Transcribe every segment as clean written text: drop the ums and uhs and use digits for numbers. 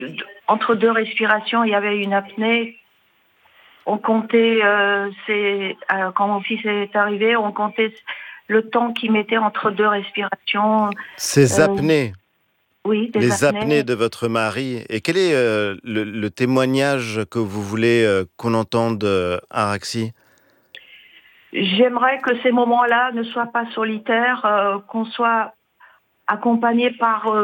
entre deux respirations, il y avait une apnée. On comptait, quand mon fils est arrivé, on comptait le temps qu'il mettait entre deux respirations. Ces Euh, apnées, oui, des les apnées apnées. de votre mari. Et quel est le témoignage que vous voulez qu'on entende, Araxi? J'aimerais que ces moments-là ne soient pas solitaires, qu'on soit accompagné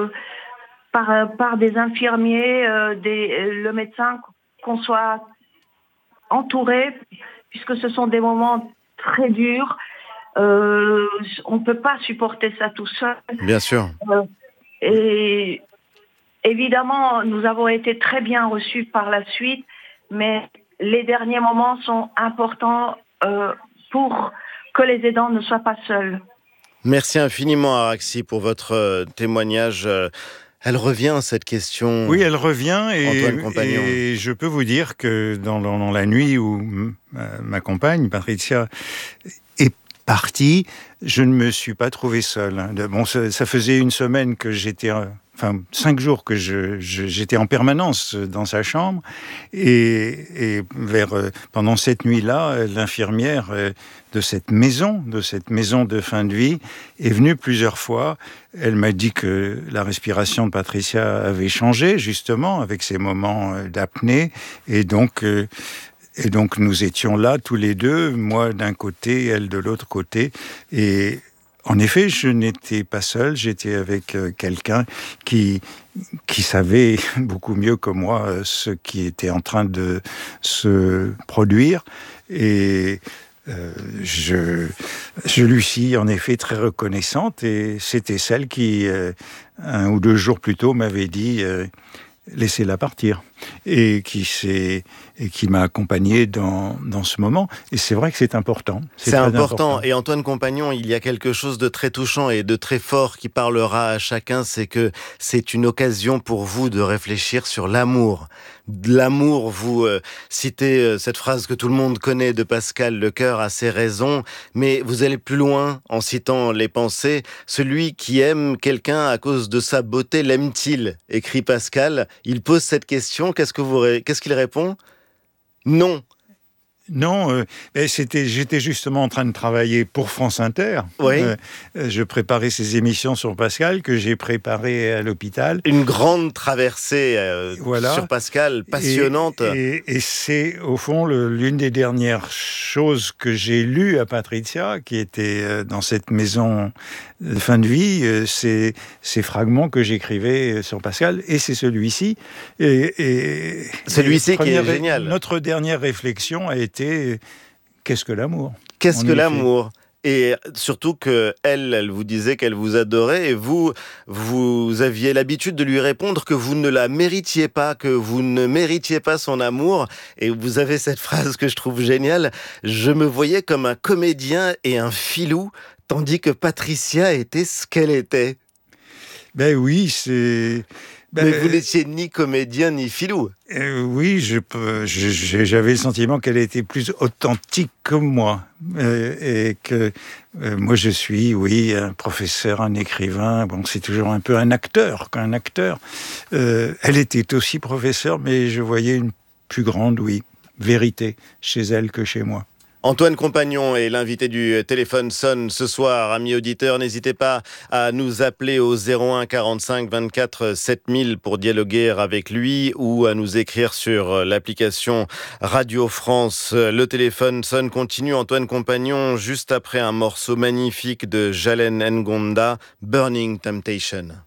par des infirmiers, le médecin, qu'on soit entouré, puisque ce sont des moments très durs. On ne peut pas supporter ça tout seul. Bien sûr. Et évidemment, nous avons été très bien reçus par la suite, mais les derniers moments sont importants pour que les aidants ne soient pas seuls. Merci infiniment, Araxi, pour votre témoignage. Elle revient, cette question, Oui, elle revient Antoine Compagnon. et je peux vous dire que dans la nuit où ma compagne, Patricia, est partie, je ne me suis pas trouvé seul. Bon, ça faisait une semaine que j'étais... 5 jours que j'étais en permanence dans sa chambre et pendant cette nuit-là, l'infirmière de cette maison de fin de vie est venue plusieurs fois. Elle m'a dit que la respiration de Patricia avait changé justement avec ces moments d'apnée et donc nous étions là tous les deux, moi d'un côté, elle de l'autre côté et en effet, je n'étais pas seul, j'étais avec quelqu'un qui savait beaucoup mieux que moi ce qui était en train de se produire. Et je lui suis en effet très reconnaissante. Et c'était celle qui, 1 ou 2 jours plus tôt, m'avait dit laissez-la partir. Et qui m'a accompagné dans ce moment. Et c'est vrai que c'est important. C'est important. Et Antoine Compagnon, il y a quelque chose de très touchant et de très fort qui parlera à chacun, c'est que c'est une occasion pour vous de réfléchir sur l'amour. L'amour, vous citez cette phrase que tout le monde connaît de Pascal, le cœur a ses raisons, mais vous allez plus loin en citant les pensées. Celui qui aime quelqu'un à cause de sa beauté, l'aime-t-il? Écrit Pascal. Il pose cette question. Qu'est-ce qu'il répond? Non. Non, j'étais justement en train de travailler pour France Inter. Oui. Je préparais ces émissions sur Pascal que j'ai préparées à l'hôpital. Une grande traversée sur Pascal, passionnante. Et c'est au fond l'une des dernières choses que j'ai lues à Patricia, qui était dans cette maison de fin de vie, ces fragments que j'écrivais sur Pascal, et c'est celui-ci. Celui-ci qui est génial. Notre dernière réflexion a été qu'est-ce que l'amour? Qu'est-ce que l'amour? Et surtout qu'elle vous disait qu'elle vous adorait et vous aviez l'habitude de lui répondre que vous ne la méritiez pas, que vous ne méritiez pas son amour. Et vous avez cette phrase que je trouve géniale. Je me voyais comme un comédien et un filou, tandis que Patricia était ce qu'elle était. Ben oui, c'est... Mais vous n'étiez ni comédien ni filou. Oui, j'avais le sentiment qu'elle était plus authentique que moi. Et que moi, je suis, oui, un professeur, un écrivain. Bon, c'est toujours un peu un acteur qu'un acteur. Elle était aussi professeure, mais je voyais une plus grande, oui, vérité chez elle que chez moi. Antoine Compagnon est l'invité du Téléphone sonne ce soir. Amis auditeurs, n'hésitez pas à nous appeler au 01 45 24 7000 pour dialoguer avec lui ou à nous écrire sur l'application Radio France. Le Téléphone sonne continue. Antoine Compagnon, juste après un morceau magnifique de Jalen Ngonda, Burning Temptation.